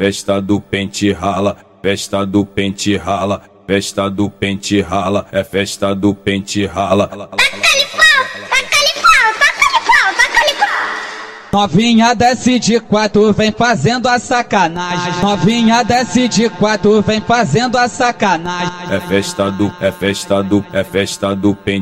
festa do pente rala, festa do pente rala, festa do pente rala, é festa do pente rala. Taca-lhe pau, taca-lhe pau, taca-lhe pau, taca-lhe pau. Novinha desce de quatro, vem fazendo a sacanagem. Novinha desce de quatro, vem fazendo a sacanagem. É festa do pente